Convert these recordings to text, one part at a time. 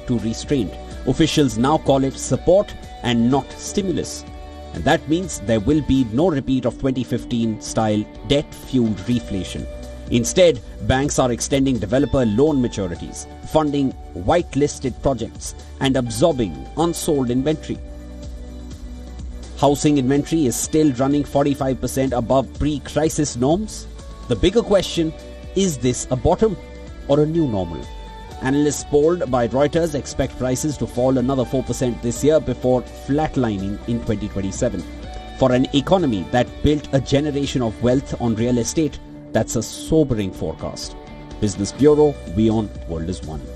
too restrained. Officials now call it support and not stimulus. And that means there will be no repeat of 2015-style debt-fueled reflation. Instead, banks are extending developer loan maturities, funding whitelisted projects, and absorbing unsold inventory. Housing inventory is still running 45% above pre-crisis norms. The bigger question, is this a bottom or a new normal? Analysts polled by Reuters expect prices to fall another 4% this year before flatlining in 2027. For an economy that built a generation of wealth on real estate, that's a sobering forecast. Business Bureau, WION, World is One.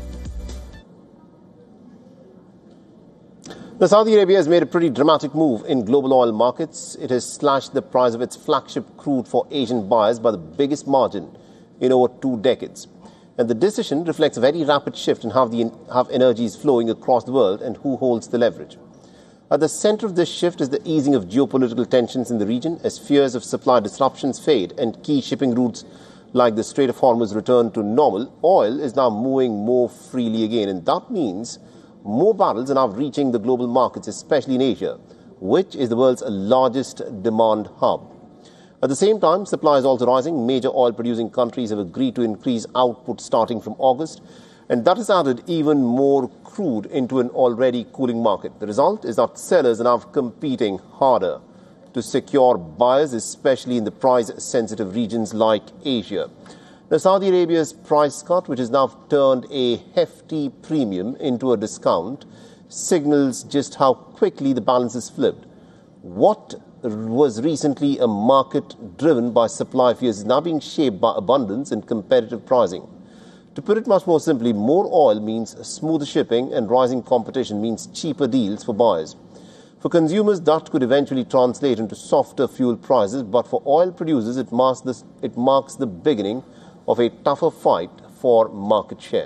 Now, Saudi Arabia has made a pretty dramatic move in global oil markets. It has slashed the price of its flagship crude for Asian buyers by the biggest margin in over 2 decades. And the decision reflects a very rapid shift in how energy is flowing across the world and who holds the leverage. At the center of this shift is the easing of geopolitical tensions in the region as fears of supply disruptions fade and key shipping routes like the Strait of Hormuz return to normal. Oil is now moving more freely again, and that means more barrels are now reaching the global markets, especially in Asia, which is the world's largest demand hub. At the same time, supply is also rising. Major oil-producing countries have agreed to increase output starting from August, and that has added even more crude into an already cooling market. The result is that sellers are now competing harder to secure buyers, especially in the price-sensitive regions like Asia. Now, Saudi Arabia's price cut, which has now turned a hefty premium into a discount, signals just how quickly the balance is flipped. What was recently a market driven by supply fears is now being shaped by abundance and competitive pricing. To put it much more simply, more oil means smoother shipping, and rising competition means cheaper deals for buyers. For consumers, that could eventually translate into softer fuel prices, but for oil producers, it marks the beginning of a tougher fight for market share.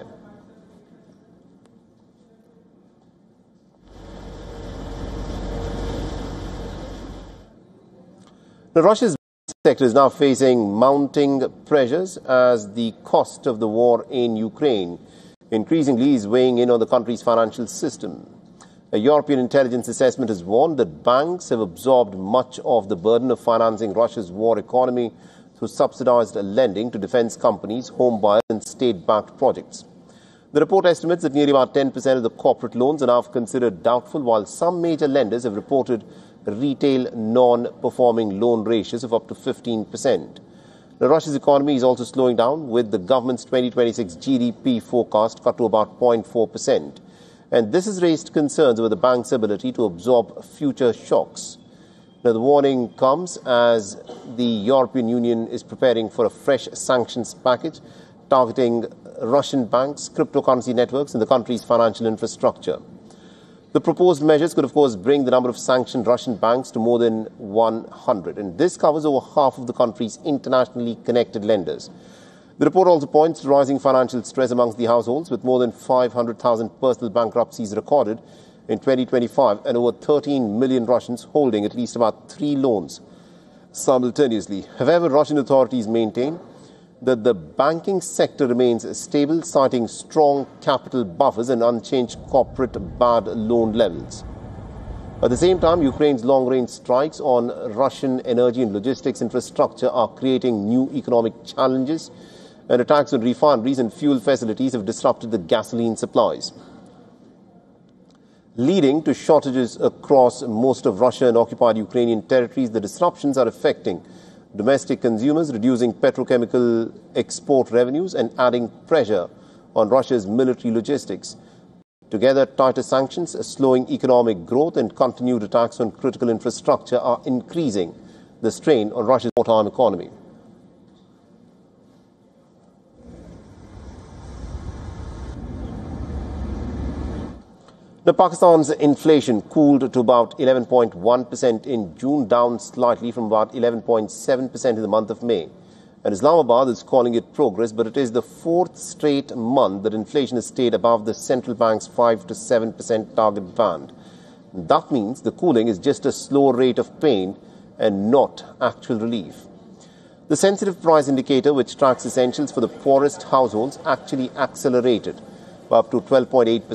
Now, Russia's sector is now facing mounting pressures as the cost of the war in Ukraine increasingly is weighing in on the country's financial system. A European intelligence assessment has warned that banks have absorbed much of the burden of financing Russia's war economy through subsidized lending to defense companies, home buyers and state-backed projects. The report estimates that nearly about 10% of the corporate loans are now considered doubtful, while some major lenders have reported retail non-performing loan ratios of up to 15%. Now, Russia's economy is also slowing down, with the government's 2026 GDP forecast cut to about 0.4%. And this has raised concerns over the bank's ability to absorb future shocks. Now, the warning comes as the European Union is preparing for a fresh sanctions package targeting Russian banks, cryptocurrency networks, and the country's financial infrastructure. The proposed measures could, of course, bring the number of sanctioned Russian banks to more than 100, and this covers over half of the country's internationally connected lenders. The report also points to rising financial stress amongst the households, with more than 500,000 personal bankruptcies recorded in 2025 and over 13 million Russians holding at least about 3 loans simultaneously. However, Russian authorities maintain that the banking sector remains stable, citing strong capital buffers and unchanged corporate bad loan levels. At the same time, Ukraine's long-range strikes on Russian energy and logistics infrastructure are creating new economic challenges, and attacks on refineries and fuel facilities have disrupted the gasoline supplies, leading to shortages across most of Russia and occupied Ukrainian territories. The disruptions are affecting domestic consumers, reducing petrochemical export revenues and adding pressure on Russia's military logistics. Together, tighter sanctions, a slowing economic growth and continued attacks on critical infrastructure are increasing the strain on Russia's wartime economy. Now, Pakistan's inflation cooled to about 11.1% in June, down slightly from about 11.7% in the month of May. And Islamabad is calling it progress, but it is the 4th straight month that inflation has stayed above the central bank's 5 to 7% target band. That means the cooling is just a slower rate of pain and not actual relief. The sensitive price indicator, which tracks essentials for the poorest households, actually accelerated by up to 12.8%.